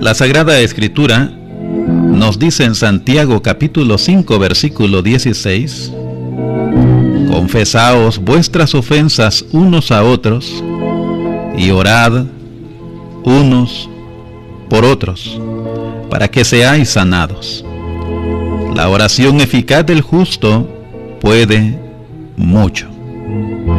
La Sagrada Escritura nos dice en Santiago capítulo 5 versículo 16: confesaos vuestras ofensas unos a otros y orad unos por otros para que seáis sanados. La oración eficaz del justo puede mucho.